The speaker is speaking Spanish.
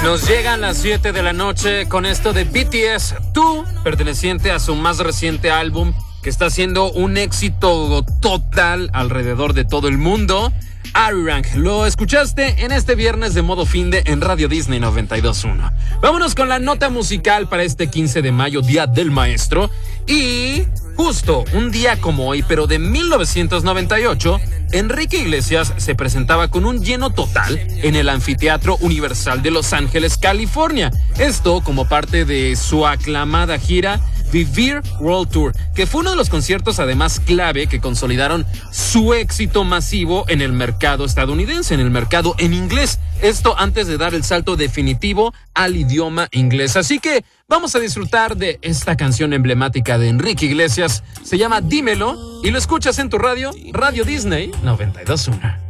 Nos llegan las 7 de la noche con esto de BTS, Tú, perteneciente a su más reciente álbum, que está siendo un éxito total alrededor de todo el mundo. Arirang, lo escuchaste en este viernes de modo finde en Radio Disney 92.1. Vámonos con la nota musical para este 15 de mayo, Día del Maestro. Y justo un día como hoy, pero de 1998, Enrique Iglesias se presentaba con un lleno total en el Anfiteatro Universal de Los Ángeles, California. Esto como parte de su aclamada gira Vivir World Tour, que fue uno de los conciertos además clave que consolidaron su éxito masivo en el mercado estadounidense, en el mercado en inglés. Esto antes de dar el salto definitivo al idioma inglés. Así que vamos a disfrutar de esta canción emblemática de Enrique Iglesias. Se llama Dímelo y lo escuchas en tu radio, Radio Disney 92.1.